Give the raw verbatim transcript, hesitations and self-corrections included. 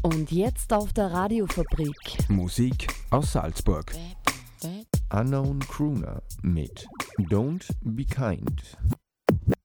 Und jetzt auf der Radiofabrik. Musik aus Salzburg. Unknown Crooner mit Don't Be Kind.